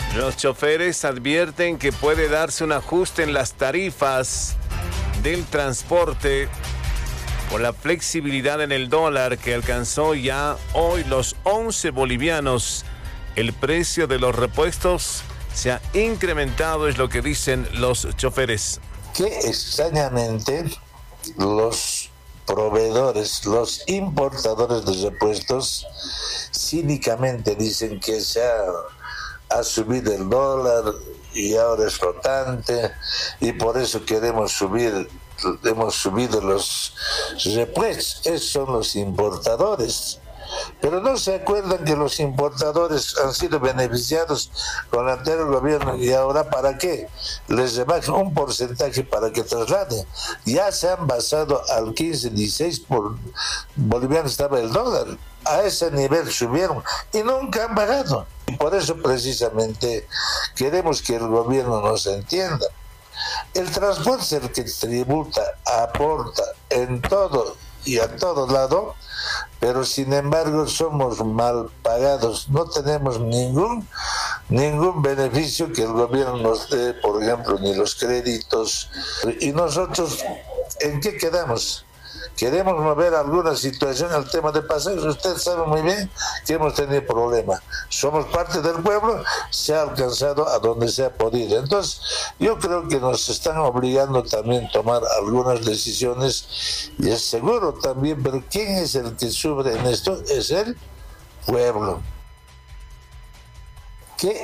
Los choferes advierten que puede darse un ajuste en las tarifas del transporte por la flexibilidad en el dólar que alcanzó ya hoy los 11 bolivianos. El precio de los repuestos se ha incrementado, es lo que dicen los choferes. Que extrañamente los proveedores, los importadores de repuestos, cínicamente dicen que ha subido el dólar y ahora es flotante y por eso hemos subido los repuestos. Esos son los importadores. Pero no se acuerdan que los importadores han sido beneficiados con el anterior gobierno y ahora ¿para qué? Les rebajan un porcentaje para que trasladen. Ya se han basado al 15, 16 por boliviano estaba el dólar. A ese nivel subieron y nunca han bajado. Y por eso precisamente queremos que el gobierno nos entienda. El transporte es el que tributa, aporta en todo y a todo lado, pero sin embargo somos mal pagados, no tenemos ningún beneficio que el gobierno nos dé, por ejemplo, ni los créditos. Y nosotros, ¿en qué quedamos? Queremos mover alguna situación al tema de pasajes. Usted sabe muy bien que hemos tenido problemas. Somos parte del pueblo, se ha alcanzado a donde se ha podido. Entonces, yo creo que nos están obligando también a tomar algunas decisiones y es seguro también, pero ¿quién es el que sufre en esto? Es el pueblo. ¿Qué?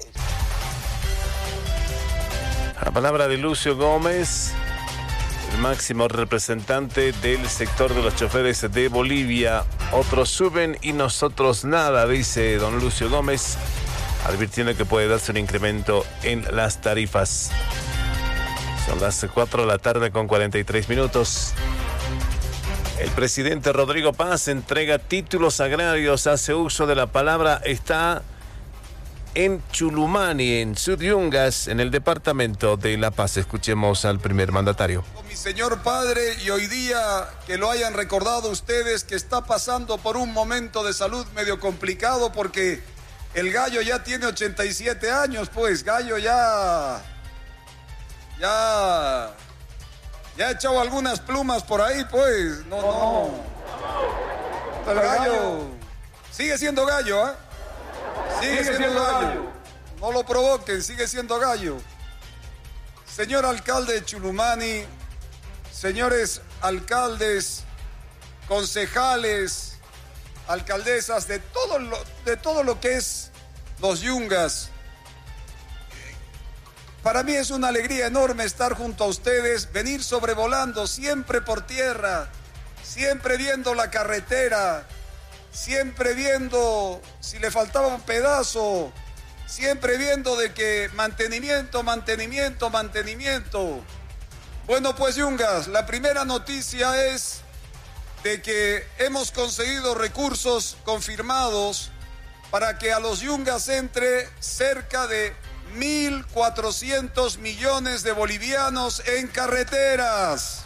La palabra de Lucio Gómez, el máximo representante del sector de los choferes de Bolivia. Otros suben y nosotros nada, dice don Lucio Gómez, advirtiendo que puede darse un incremento en las tarifas. Son las 4 de la tarde con 43 minutos. El presidente Rodrigo Paz entrega títulos agrarios, hace uso de la palabra está en Chulumani, en Sudyungas, en el departamento de La Paz. Escuchemos al primer mandatario. Mi señor padre, y hoy día que lo hayan recordado ustedes, que está pasando por un momento de salud medio complicado porque el gallo ya tiene 87 años, pues, gallo ya ha echado algunas plumas por ahí, pues, no. El gallo sigue siendo gallo, ¿ah? Sigue siendo gallo. No lo provoquen, sigue siendo gallo. Señor alcalde de Chulumani, señores alcaldes, concejales, alcaldesas de todo lo que es los Yungas. Para mí es una alegría enorme estar junto a ustedes, venir sobrevolando siempre por tierra, siempre viendo la carretera, siempre viendo si le faltaba un pedazo, siempre viendo de que mantenimiento. Bueno, pues Yungas, la primera noticia es de que hemos conseguido recursos confirmados para que a los Yungas entre cerca de 1.400 millones de bolivianos en carreteras.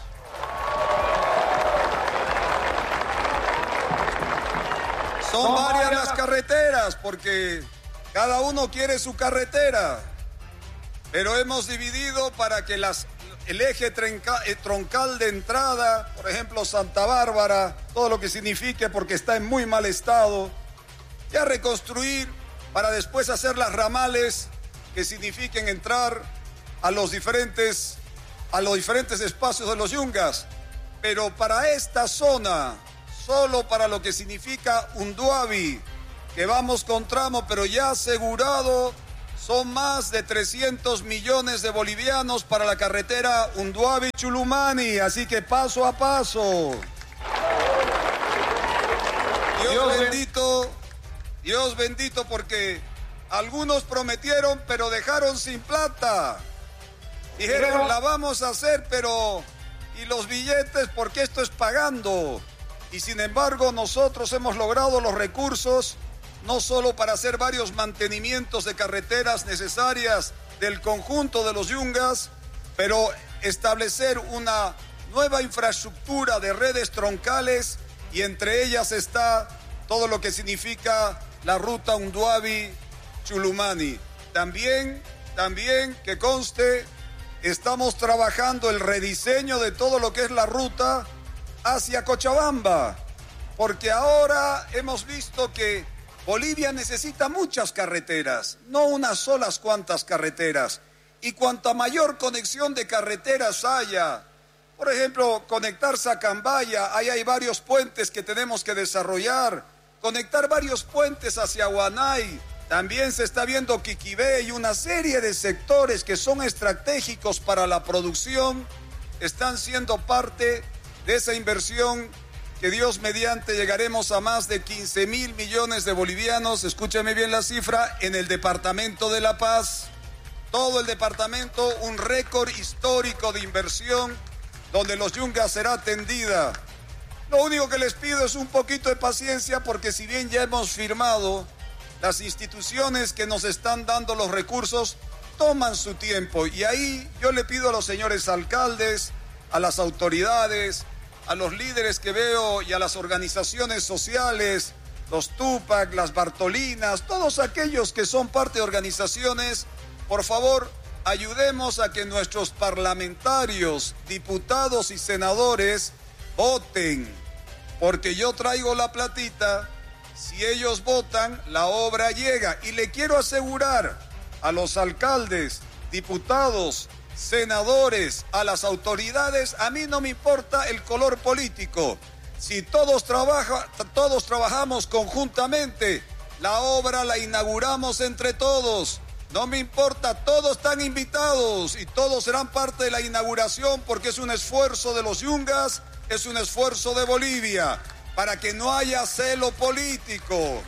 Son varias las carreteras porque cada uno quiere su carretera, pero hemos dividido para que el eje troncal de entrada, por ejemplo Santa Bárbara, todo lo que signifique porque está en muy mal estado, ya reconstruir para después hacer las ramales que signifiquen entrar a los diferentes espacios de los Yungas. Pero para esta zona, solo para lo que significa Unduabi, que vamos con tramo, pero ya asegurado, son más de 300 millones de bolivianos para la carretera Unduabi-Chulumani, así que paso a paso. Dios bendito porque algunos prometieron, pero dejaron sin plata. Dijeron, la vamos a hacer, pero ¿y los billetes? Porque esto es pagando. Y sin embargo, nosotros hemos logrado los recursos, no solo para hacer varios mantenimientos de carreteras necesarias del conjunto de los Yungas, pero establecer una nueva infraestructura de redes troncales y entre ellas está todo lo que significa la ruta Unduabi-Chulumani. También que conste, estamos trabajando el rediseño de todo lo que es la ruta hacia Cochabamba, porque ahora hemos visto que Bolivia necesita muchas carreteras, no unas solas cuantas carreteras, y cuanta mayor conexión de carreteras haya, por ejemplo, conectar Sacambaya, ahí hay varios puentes que tenemos que desarrollar, conectar varios puentes hacia Huanay, también se está viendo Quiquibé y una serie de sectores que son estratégicos para la producción, están siendo parte de esa inversión que Dios mediante llegaremos a más de 15.000 millones de bolivianos, escúchame bien la cifra, en el departamento de La Paz, todo el departamento, un récord histórico de inversión donde los Yungas será atendida. Lo único que les pido es un poquito de paciencia porque si bien ya hemos firmado, las instituciones que nos están dando los recursos toman su tiempo y ahí yo le pido a los señores alcaldes, a las autoridades, a los líderes que veo y a las organizaciones sociales, los Tupac, las Bartolinas, todos aquellos que son parte de organizaciones, por favor, ayudemos a que nuestros parlamentarios, diputados y senadores voten, porque yo traigo la platita. Si ellos votan, la obra llega. Y le quiero asegurar a los alcaldes, diputados, senadores, a las autoridades, a mí no me importa el color político. Si todos trabajamos conjuntamente, la obra la inauguramos entre todos. No me importa, todos están invitados y todos serán parte de la inauguración porque es un esfuerzo de los Yungas, es un esfuerzo de Bolivia, para que no haya celo político.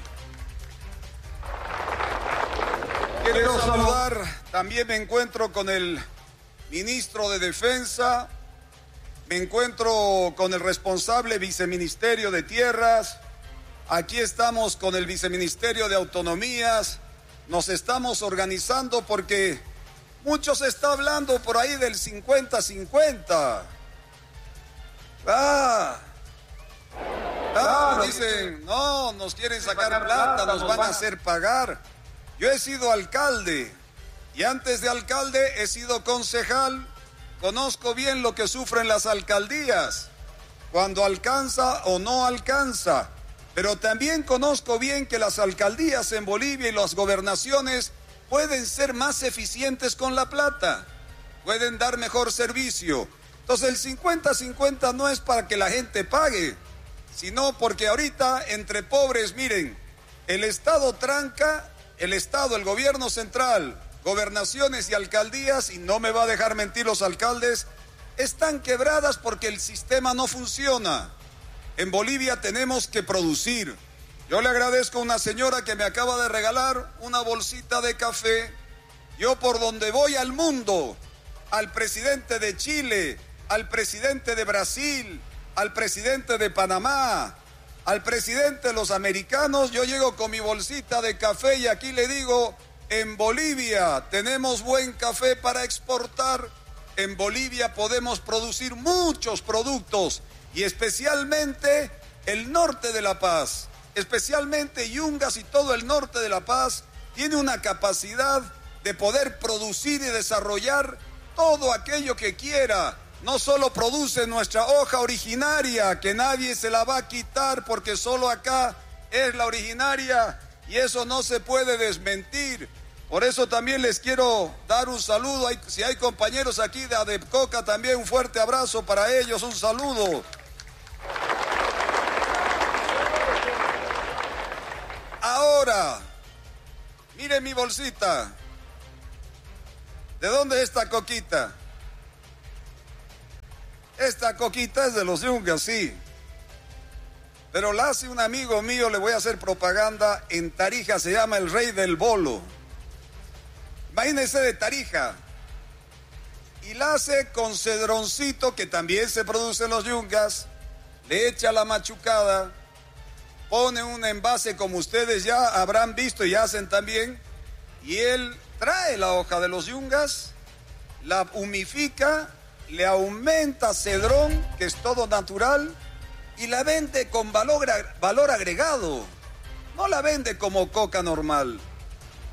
Quiero saludar, también me encuentro con el ministro de Defensa, me encuentro con el responsable viceministerio de Tierras, aquí estamos con el viceministerio de Autonomías, nos estamos organizando porque mucho se está hablando por ahí del 50-50. Dicen, no, nos quieren sacar plata, nos van a hacer pagar. Yo he sido alcalde y antes de alcalde he sido concejal. Conozco bien lo que sufren las alcaldías, cuando alcanza o no alcanza. Pero también conozco bien que las alcaldías en Bolivia y las gobernaciones pueden ser más eficientes con la plata, pueden dar mejor servicio. Entonces el 50-50 no es para que la gente pague, sino porque ahorita entre pobres, miren, el Estado tranca, el gobierno central, gobernaciones y alcaldías, y no me va a dejar mentir los alcaldes, están quebradas porque el sistema no funciona. En Bolivia tenemos que producir. Yo le agradezco a una señora que me acaba de regalar una bolsita de café. Yo por donde voy al mundo, al presidente de Chile, al presidente de Brasil, al presidente de Panamá, al presidente de los americanos, yo llego con mi bolsita de café y aquí le digo, en Bolivia tenemos buen café para exportar, en Bolivia podemos producir muchos productos y especialmente el norte de La Paz, especialmente Yungas y todo el norte de La Paz tiene una capacidad de poder producir y desarrollar todo aquello que quiera. No solo produce nuestra hoja originaria, que nadie se la va a quitar porque solo acá es la originaria y eso no se puede desmentir. Por eso también les quiero dar un saludo. Si hay compañeros aquí de ADEPCOCA, también un fuerte abrazo para ellos, un saludo. Ahora, miren mi bolsita. ¿De dónde es esta coquita? Esta coquita es de los Yungas, sí. Pero la hace un amigo mío, le voy a hacer propaganda, en Tarija, se llama el Rey del Bolo. Imagínense de Tarija. Y la hace con cedroncito, que también se produce en los Yungas. Le echa la machucada. Pone un envase como ustedes ya habrán visto y hacen también. Y él trae la hoja de los Yungas, la humifica, le aumenta cedrón, que es todo natural, y la vende con valor agregado. No la vende como coca normal.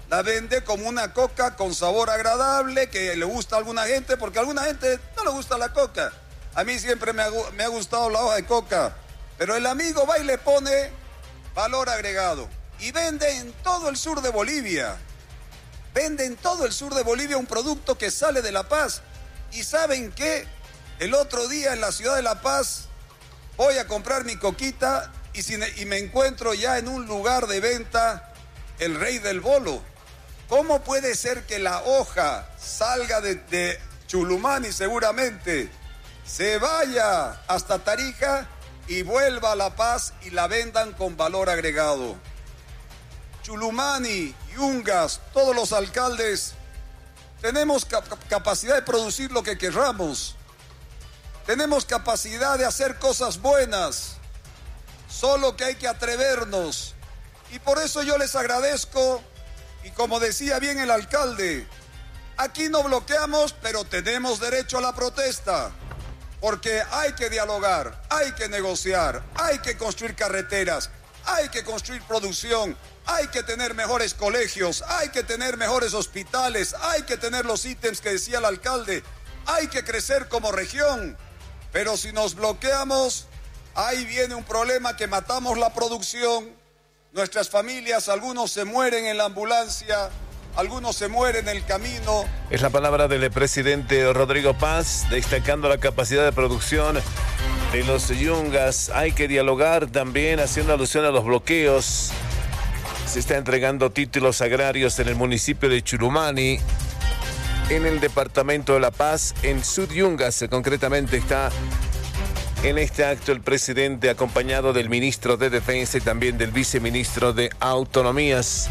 la vende como una coca con sabor agradable, que le gusta a alguna gente, porque a alguna gente no le gusta la coca. A mí siempre me ha gustado la hoja de coca, pero el amigo va y le pone valor agregado. Y vende en todo el sur de Bolivia. Vende en todo el sur de Bolivia un producto que sale de La Paz. ¿Y saben qué? El otro día en la ciudad de La Paz voy a comprar mi coquita y me encuentro ya en un lugar de venta el Rey del Bolo. ¿Cómo puede ser que la hoja salga de Chulumani seguramente, se vaya hasta Tarija y vuelva a La Paz y la vendan con valor agregado? Chulumani, Yungas, todos los alcaldes tenemos capacidad de producir lo que querramos. Tenemos capacidad de hacer cosas buenas, solo que hay que atrevernos. Y por eso yo les agradezco, y como decía bien el alcalde, aquí no bloqueamos, pero tenemos derecho a la protesta, porque hay que dialogar, hay que negociar, hay que construir carreteras, hay que construir producción, hay que tener mejores colegios, hay que tener mejores hospitales, hay que tener los ítems que decía el alcalde, hay que crecer como región. Pero si nos bloqueamos, ahí viene un problema que matamos la producción, nuestras familias, algunos se mueren en la ambulancia, algunos se mueren en el camino. Es la palabra del presidente Rodrigo Paz, destacando la capacidad de producción de los Yungas. Hay que dialogar también, haciendo alusión a los bloqueos. Se está entregando títulos agrarios en el municipio de Chulumani, en el departamento de La Paz, en Sud-Yungas. Concretamente está en este acto el presidente, acompañado del ministro de Defensa y también del viceministro de Autonomías.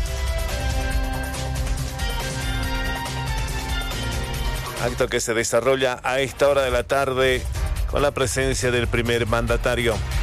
Acto que se desarrolla a esta hora de la tarde con la presencia del primer mandatario.